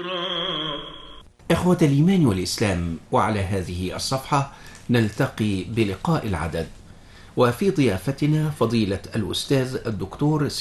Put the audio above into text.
إخوة الإيمان والإسلام، وعلى هذه الصفحة نلتقي بلقاء العدد، وفي ضيافتنا فضيلة الأستاذ الدكتور